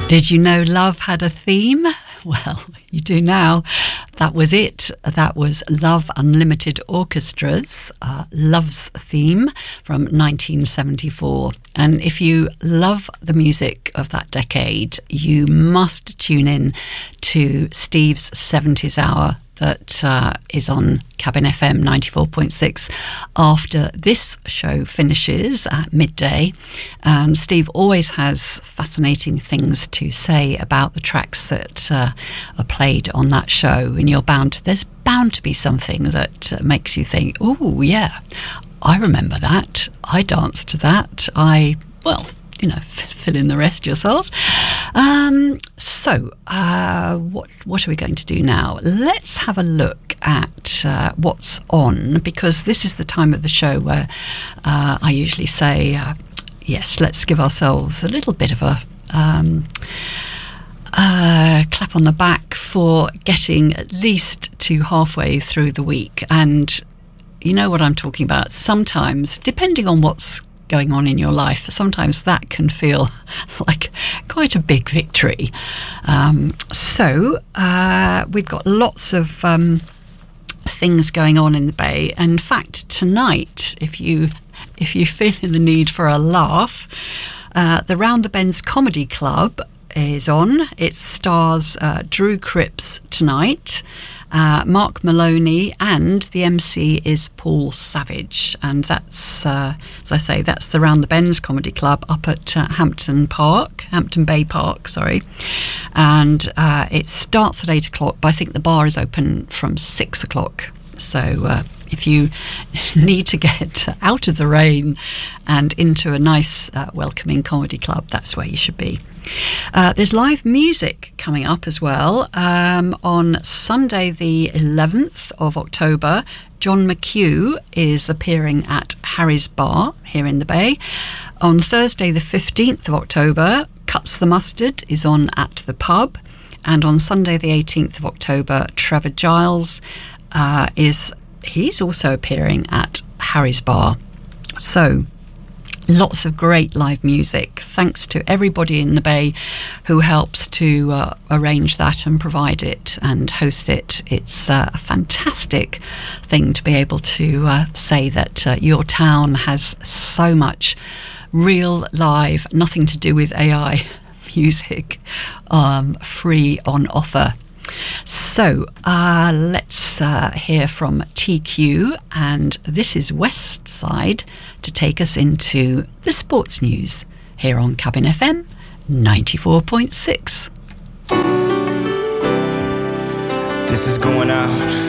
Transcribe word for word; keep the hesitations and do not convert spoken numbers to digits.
Did you know love had a theme? Well, you do now. That was it. That was Love Unlimited Orchestra's uh, Love's Theme from nineteen seventy-four. And if you love the music of that decade, you must tune in to Steve's seventies Hour that uh, is on Cabin F M ninety-four point six after this show finishes at midday. And Steve always has fascinating things to say about the tracks that uh, are played on that show. And you're bound to, there's bound to be something that uh, makes you think, oh, yeah, I remember that. I danced to that. I, well... you know, fill in the rest yourselves. Um, so, uh, what what are we going to do now? Let's have a look at uh, what's on, because this is the time of the show where uh, I usually say, uh, yes, let's give ourselves a little bit of a um, uh, clap on the back for getting at least to halfway through the week. And you know what I'm talking about. Sometimes, depending on what's going on in your life, sometimes that can feel like quite a big victory. Um, so uh, we've got lots of um, things going on in the Bay. In fact, tonight, if you if you feel in the need for a laugh, uh, the Round the Bends Comedy Club is on. It stars uh, Drew Cripps tonight. Uh, Mark Maloney, and the M C is Paul Savage, and that's, uh, as I say, that's the Round the Bends Comedy Club up at uh, Hampton Park, Hampton Bay Park, sorry, and uh, it starts at eight o'clock, but I think the bar is open from six o'clock, so uh, if you need to get out of the rain and into a nice, uh, welcoming comedy club, that's where you should be. Uh, there's live music coming up as well. Um, on Sunday the eleventh of October, John McHugh is appearing at Harry's Bar here in the Bay. On Thursday the fifteenth of October, Cuts the Mustard is on at the Pub. And on Sunday the eighteenth of October, Trevor Giles uh, is, he's also appearing at Harry's Bar. So... lots of great live music. Thanks to everybody in the Bay who helps to uh, arrange that and provide it and host it. It's uh, a fantastic thing to be able to uh, say that uh, your town has so much real live, nothing to do with A I music, um, free on offer. So uh, let's uh, hear from T Q, and this is West Side to take us into the sports news here on Cabin F M ninety-four point six. This is going out